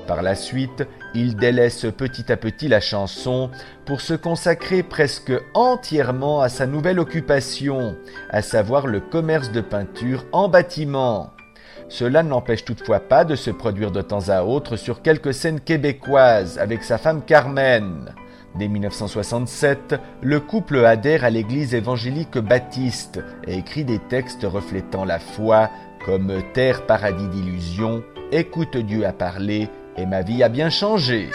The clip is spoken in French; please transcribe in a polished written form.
Par la suite, il délaisse petit à petit la chanson pour se consacrer presque entièrement à sa nouvelle occupation, à savoir le commerce de peinture en bâtiment. Cela ne l'empêche toutefois pas de se produire de temps à autre sur quelques scènes québécoises avec sa femme Carmen. Dès 1967, le couple adhère à l'église évangélique baptiste et écrit des textes reflétant la foi comme « Terre, paradis d'illusions »,« Écoute Dieu à parler » et « Ma vie a bien changé ».